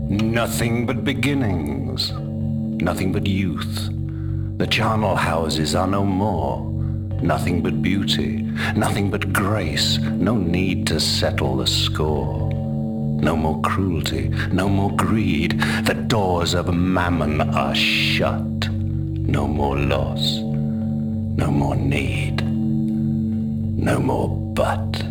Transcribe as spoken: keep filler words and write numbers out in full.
Nothing but beginnings, nothing but youth. The charnel houses are no more. Nothing but beauty, nothing but grace. No need to settle the score. No more cruelty, no more greed. The doors of mammon are shut. No more loss, no more need, no more but.